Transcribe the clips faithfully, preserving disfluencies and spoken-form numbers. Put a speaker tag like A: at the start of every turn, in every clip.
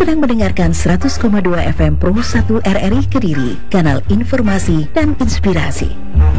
A: sedang mendengarkan seratus koma dua F M Pro satu R R I Kediri, kanal informasi dan inspirasi.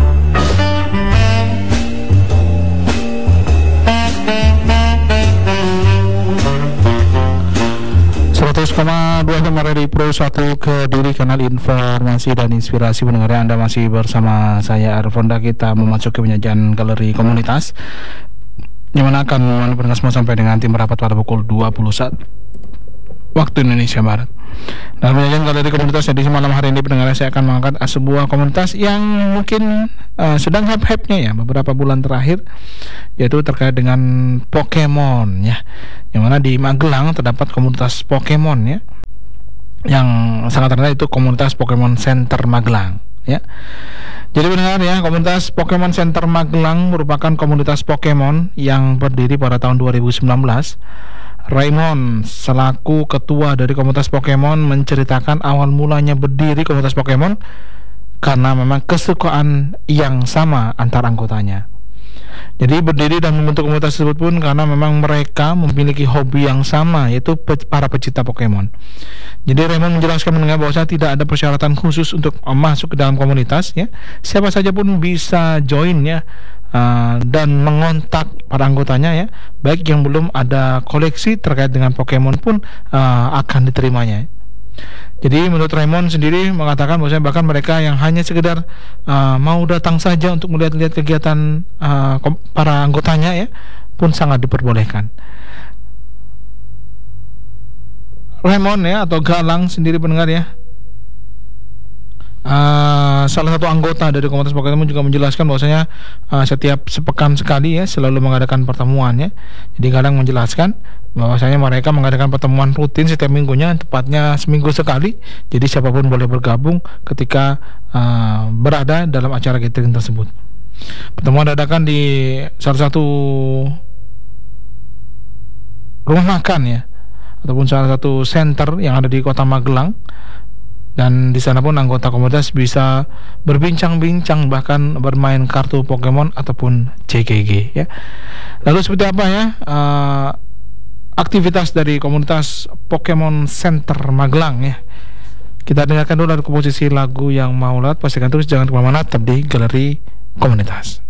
B: seratus koma dua F M R R I Pro satu Kediri, kanal informasi dan inspirasi. Pendengar, Anda masih bersama saya Arfonda. Kita memasuki penyajian galeri komunitas yang mana akan menemani pendengar semua sampai dengan tim rapat pada pukul dua puluh satu waktu Indonesia Barat. Dalam penyajian galeri komunitas edisi malam hari ini, pendengar, saya akan mengangkat sebuah komunitas yang mungkin uh, sedang hype-hype-nya ya beberapa bulan terakhir, yaitu terkait dengan Pokemon ya. Yang mana di Magelang terdapat komunitas Pokemon ya, yang sangat terkenal, itu komunitas Pokemon Center Magelang ya. Jadi pendengar ya, komunitas Pokemon Center Magelang merupakan komunitas Pokemon yang berdiri pada tahun dua ribu sembilan belas. Raymond selaku ketua dari komunitas Pokemon menceritakan awal mulanya berdiri komunitas Pokemon karena memang kesukaan yang sama antar anggotanya. Jadi berdiri dan membentuk komunitas tersebut pun karena memang mereka memiliki hobi yang sama, yaitu pe- para pecinta Pokemon. Jadi Raymond menjelaskan mendengar bahwa tidak ada persyaratan khusus untuk masuk ke dalam komunitas ya. Siapa saja pun bisa join ya, uh, dan mengontak para anggotanya ya. Baik yang belum ada koleksi terkait dengan Pokemon pun uh, akan diterimanya. Jadi menurut Raymond sendiri mengatakan bahwa bahkan mereka yang hanya sekedar uh, mau datang saja untuk melihat-lihat kegiatan uh, kom- para anggotanya ya pun sangat diperbolehkan. Raymond ya, atau Galang sendiri, pendengar ya, Uh, salah satu anggota dari komunitas Pokemon juga menjelaskan bahwasanya uh, setiap sepekan sekali ya selalu mengadakan pertemuan ya. Jadi Galang menjelaskan bahwasanya mereka mengadakan pertemuan rutin setiap minggunya, tepatnya seminggu sekali. Jadi siapapun boleh bergabung ketika uh, berada dalam acara gathering tersebut. Pertemuan dadakan di salah satu rumah makan ya, ataupun salah satu center yang ada di Kota Magelang. Dan di sana pun anggota komunitas bisa berbincang-bincang, bahkan bermain kartu Pokemon ataupun C G G ya. Lalu seperti apa ya uh, aktivitas dari komunitas Pokemon Center Magelang ya? Kita dengarkan dulu dari komposisi lagu yang mau lewat. Pastikan terus jangan kemana-mana, tetap di galeri komunitas.